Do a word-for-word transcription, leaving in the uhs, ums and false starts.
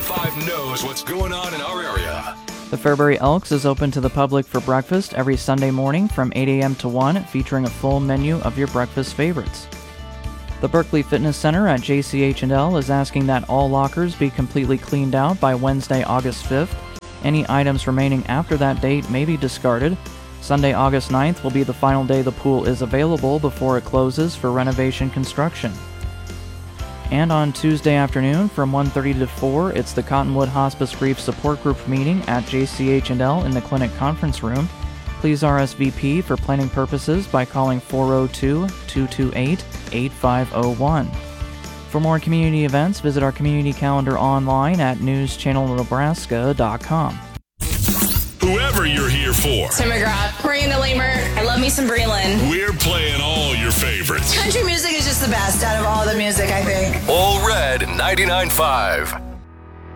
five knows what's going on in our area. The Fairbury Elks is open to the public for breakfast every Sunday morning from eight a.m. to one, featuring a full menu of your breakfast favorites. The Berkeley Fitness Center at J C H and L is asking that all lockers be completely cleaned out by Wednesday, August fifth. Any items remaining after that date may be discarded. Sunday, August ninth will be the final day the pool is available before it closes for renovation construction. And on Tuesday afternoon from one thirty to four, it's the Cottonwood Hospice Grief Support Group meeting at J C H and L in the clinic conference room. Please R S V P for planning purposes by calling four oh two, two two eight, eight five oh one. For more community events, visit our community calendar online at news channel nebraska dot com. Whoever you're here for. Tim McGrath, Miranda Lamer, I love me some Breland. We're playing all your favorites. Country music is just the best out of all the music, I think. All Red ninety-nine point five.